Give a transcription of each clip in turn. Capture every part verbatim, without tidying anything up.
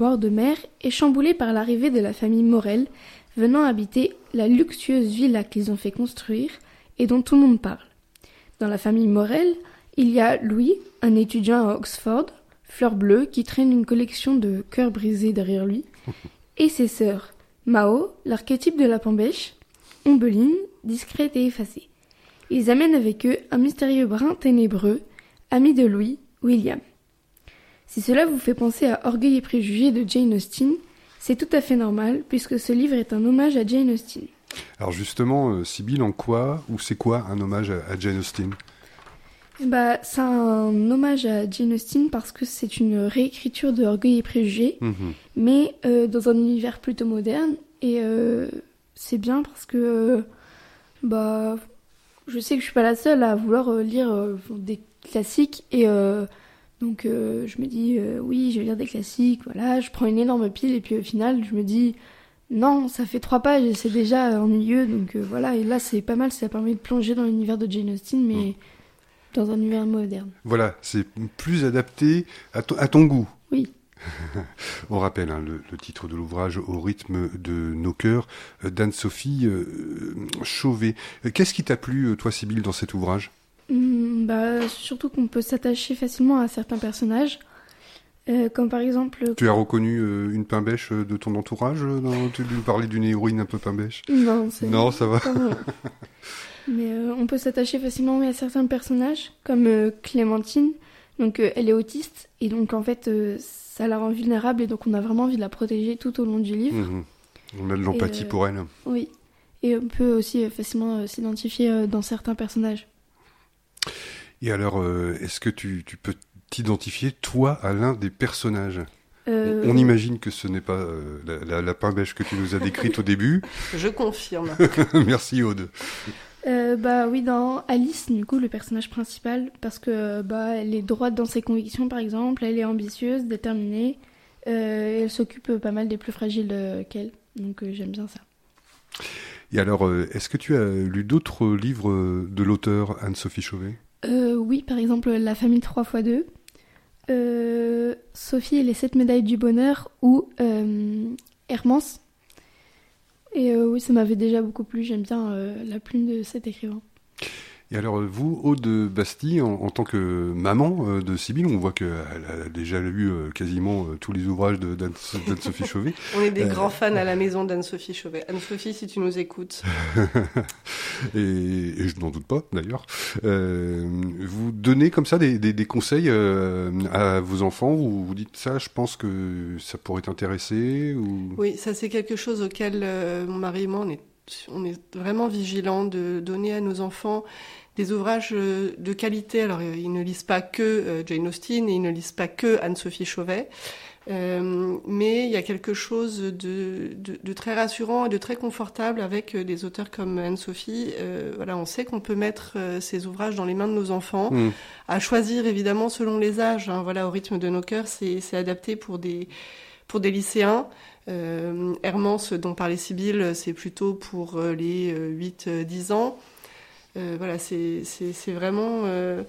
bord de mer est chamboulé par l'arrivée de la famille Morel, venant habiter la luxueuse villa qu'ils ont fait construire et dont tout le monde parle. Dans la famille Morel, il y a Louis, un étudiant à Oxford, fleur bleue qui traîne une collection de cœurs brisés derrière lui, et ses sœurs, Mao, l'archétype de la pambèche, Ombeline, discrète et effacée. Ils amènent avec eux un mystérieux brin ténébreux, ami de Louis, William. Si cela vous fait penser à Orgueil et préjugés de Jane Austen, c'est tout à fait normal, puisque ce livre est un hommage à Jane Austen. Alors justement, euh, Sybille, en quoi, ou c'est quoi un hommage à, à Jane Austen ? Bah, c'est un hommage à Jane Austen parce que c'est une réécriture de Orgueil et préjugés, mmh. mais euh, dans un univers plutôt moderne, et euh, c'est bien parce que euh, bah, je sais que je suis pas la seule à vouloir euh, lire euh, des classiques, et... Euh, Donc euh, je me dis, euh, oui, je vais lire des classiques, voilà, je prends une énorme pile, et puis au final, je me dis, non, ça fait trois pages, et c'est déjà ennuyeux, donc euh, voilà, et là, c'est pas mal, ça permet de plonger dans l'univers de Jane Austen, mais mmh. dans un univers moderne. Voilà, c'est plus adapté à, to- à ton goût. Oui. On rappelle hein, le, le titre de l'ouvrage, Au rythme de nos cœurs, d'Anne-Sophie euh, Chauvet. Qu'est-ce qui t'a plu, toi, Sybille, dans cet ouvrage ? Mmh, bah, surtout qu'on peut s'attacher facilement à certains personnages, euh, comme par exemple... Tu as reconnu euh, une pain-bêche de ton entourage dans, tu nous parlais d'une héroïne un peu pain-bêche ? Non, c'est... Non, ça va. Mais euh, on peut s'attacher facilement à certains personnages, comme euh, Clémentine. Donc euh, elle est autiste, et donc en fait, euh, ça la rend vulnérable, et donc on a vraiment envie de la protéger tout au long du livre. Mmh. On a de l'empathie euh, pour elle. Oui, et on peut aussi euh, facilement euh, s'identifier euh, dans certains personnages. Et alors, euh, est-ce que tu, tu peux t'identifier, toi, à l'un des personnages ? euh... On, on imagine que ce n'est pas euh, la, la, la pain-bêche que tu nous as décrite au début. Je confirme. Merci, Aude. Euh, bah oui, dans Alice, du coup, le personnage principal, parce que bah elle est droite dans ses convictions, par exemple, elle est ambitieuse, déterminée, euh, et elle s'occupe pas mal des plus fragiles euh, qu'elle, donc euh, j'aime bien ça. Et alors, euh, est-ce que tu as lu d'autres livres de l'auteur Anne-Sophie Chauvet ? euh, Oui, par exemple, La famille trois fois deux, euh, Sophie et les sept médailles du bonheur, ou euh, Hermance. Et euh, oui, ça m'avait déjà beaucoup plu, j'aime bien euh, la plume de cet écrivain. Et alors vous, Aude Bastille, en, en tant que maman euh, de Sybille, on voit qu'elle a déjà lu euh, quasiment euh, tous les ouvrages de, d'Anne, d'Anne-Sophie Chauvet. On est des euh... grands fans à la maison d'Anne-Sophie Chauvet. Anne-Sophie, si tu nous écoutes. et, et je n'en doute pas, d'ailleurs. Euh, vous donnez comme ça des, des, des conseils euh, à vos enfants, ou vous dites ça, je pense que ça pourrait t'intéresser ou... Oui, ça c'est quelque chose auquel euh, mon mari et moi, on est, on est vraiment vigilants de donner à nos enfants des ouvrages de qualité. Alors, ils ne lisent pas que Jane Austen et ils ne lisent pas que Anne-Sophie Chauvet. Euh, mais il y a quelque chose de, de, de très rassurant et de très confortable avec des auteurs comme Anne-Sophie. Euh, voilà, on sait qu'on peut mettre ces ouvrages dans les mains de nos enfants, mmh. à choisir évidemment selon les âges. Hein. Voilà, Au rythme de nos cœurs, c'est, c'est adapté pour des, pour des lycéens. Euh, Hermance, dont parlait Sybille, c'est plutôt pour les huit dix ans. Euh, voilà, c'est, c'est, c'est vraiment euh,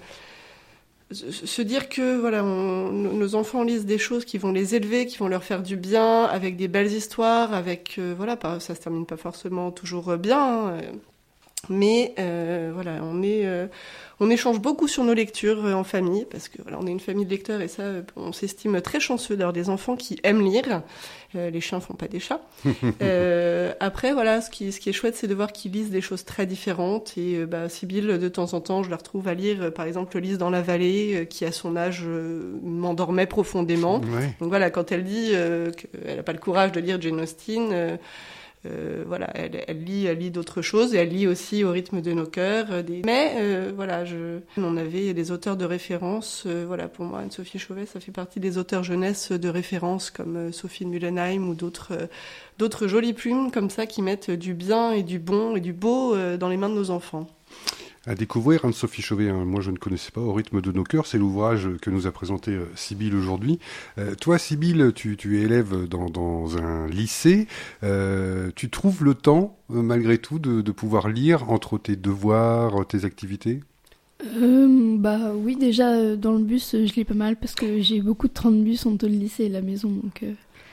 se dire que voilà, on, nos enfants lisent des choses qui vont les élever, qui vont leur faire du bien, avec des belles histoires, avec euh, voilà, pas, ça se termine pas forcément toujours bien, hein, mais euh, voilà, on est, euh, on échange beaucoup sur nos lectures euh, en famille, parce que voilà, on est une famille de lecteurs et ça, on s'estime très chanceux d'avoir des enfants qui aiment lire. Euh, les chiens font pas des chats. euh, après, voilà, ce qui, ce qui est chouette, c'est de voir qu'ils lisent des choses très différentes. Et euh, bah, Sybille, de temps en temps, je la retrouve à lire, euh, par exemple, Lys dans la vallée, euh, qui à son âge euh, m'endormait profondément. Ouais. Donc voilà, quand elle dit euh, qu'elle n'a pas le courage de lire Jane Austen, euh, Euh, voilà, elle, elle lit, elle lit d'autres choses et elle lit aussi Au rythme de nos cœurs. Euh, des... Mais euh, voilà, je... on avait des auteurs de référence. Euh, voilà, pour moi, Anne-Sophie Chauvet, ça fait partie des auteurs jeunesse de référence comme euh, Sophie de Mullenheim ou d'autres, euh, d'autres jolies plumes comme ça qui mettent du bien et du bon et du beau euh, dans les mains de nos enfants. À découvrir, Anne-Sophie Chauvet, hein, moi je ne connaissais pas, Au rythme de nos cœurs, c'est l'ouvrage que nous a présenté euh, Sybille aujourd'hui. Euh, toi, Sybille, tu, tu es élève dans, dans un lycée, euh, tu trouves le temps, euh, malgré tout, de, de pouvoir lire entre tes devoirs, tes activités ? euh, Bah oui, déjà, dans le bus, je lis pas mal, parce que j'ai beaucoup de trains de bus entre le lycée et la maison, donc... Euh...